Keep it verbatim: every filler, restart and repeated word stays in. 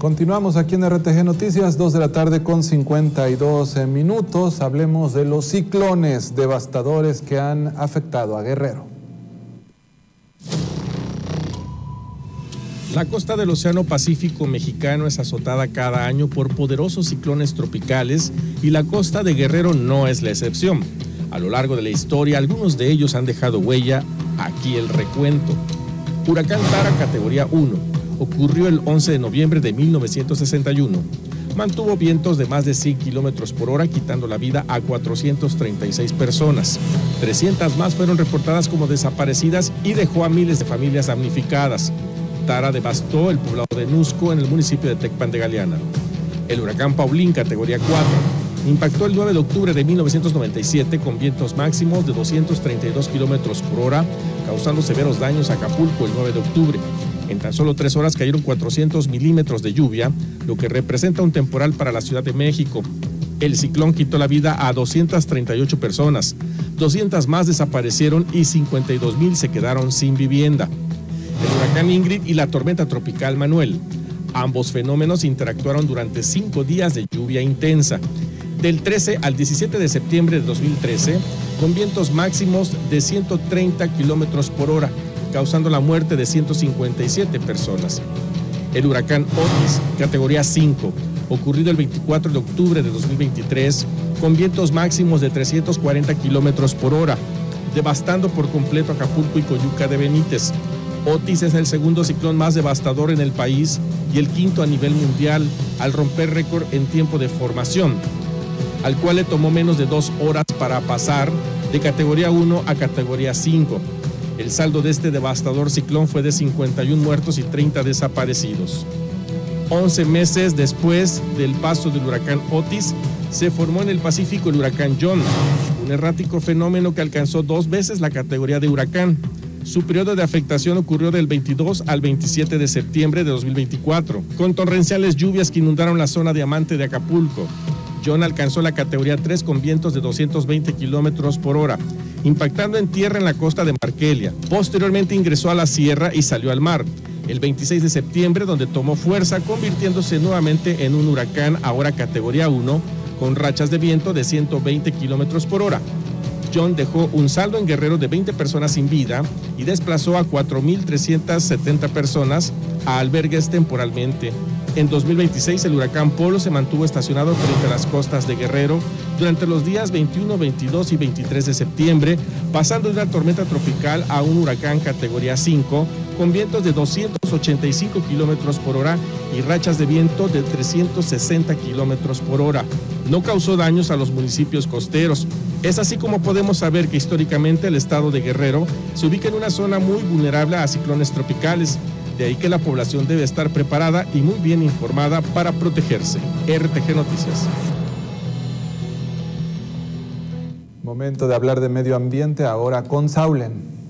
Continuamos aquí en R T G Noticias, dos de la tarde con cincuenta y dos minutos. Hablemos de los ciclones devastadores que han afectado a Guerrero. La costa del Océano Pacífico mexicano es azotada cada año por poderosos ciclones tropicales y la costa de Guerrero no es la excepción. A lo largo de la historia, algunos de ellos han dejado huella. Aquí el recuento. Huracán Tara, categoría uno. Ocurrió el once de noviembre de mil novecientos sesenta y uno. Mantuvo vientos de más de cien kilómetros por hora, quitando la vida a cuatrocientas treinta y seis personas. trescientas más fueron reportadas como desaparecidas y dejó a miles de familias damnificadas. Tara devastó el poblado de Nusco en el municipio de Tecpan de Galeana. El huracán Paulín, categoría cuatro, impactó el nueve de octubre de mil novecientos noventa y siete con vientos máximos de doscientos treinta y dos kilómetros por hora, causando severos daños a Acapulco el nueve de octubre. En tan solo tres horas cayeron cuatrocientos milímetros de lluvia, lo que representa un temporal para la Ciudad de México. El ciclón quitó la vida a doscientas treinta y ocho personas, doscientas más desaparecieron y cincuenta y dos mil se quedaron sin vivienda. El huracán Ingrid y la tormenta tropical Manuel. Ambos fenómenos interactuaron durante cinco días de lluvia intensa, del trece al diecisiete de septiembre de dos mil trece, con vientos máximos de ciento treinta kilómetros por hora, causando la muerte de ciento cincuenta y siete personas. El huracán Otis, categoría cinco, ocurrido el veinticuatro de octubre de dos mil veintitrés, con vientos máximos de trescientos cuarenta kilómetros por hora, devastando por completo Acapulco y Coyuca de Benítez. Otis es el segundo ciclón más devastador en el país y el quinto a nivel mundial, al romper récord en tiempo de formación, al cual le tomó menos de dos horas para pasar de categoría uno a categoría cinco. El saldo de este devastador ciclón fue de cincuenta y uno muertos y treinta desaparecidos. once meses después del paso del huracán Otis, se formó en el Pacífico el huracán John, un errático fenómeno que alcanzó dos veces la categoría de huracán. Su periodo de afectación ocurrió del veintidós al veintisiete de septiembre de dos mil veinticuatro, con torrenciales lluvias que inundaron la zona diamante de Acapulco. John alcanzó la categoría tres con vientos de doscientos veinte kilómetros por hora, impactando en tierra en la costa de Markelia. Posteriormente ingresó a la sierra y salió al mar el veintiséis de septiembre, donde tomó fuerza, convirtiéndose nuevamente en un huracán, ahora categoría uno, con rachas de viento de ciento veinte kilómetros por hora. John dejó un saldo en Guerrero de veinte personas sin vida y desplazó a cuatro mil trescientas setenta personas a albergues temporalmente. En dos mil veintiséis, el huracán Polo se mantuvo estacionado frente a las costas de Guerrero durante los días veintiuno, veintidós y veintitrés de septiembre, pasando de una tormenta tropical a un huracán categoría cinco, con vientos de doscientos ochenta y cinco kilómetros por hora y rachas de viento de trescientos sesenta kilómetros por hora. No causó daños a los municipios costeros. Es así como podemos saber que históricamente el estado de Guerrero se ubica en una zona muy vulnerable a ciclones tropicales. De ahí que la población debe estar preparada y muy bien informada para protegerse. R T G Noticias. Momento de hablar de medio ambiente ahora con Saulen.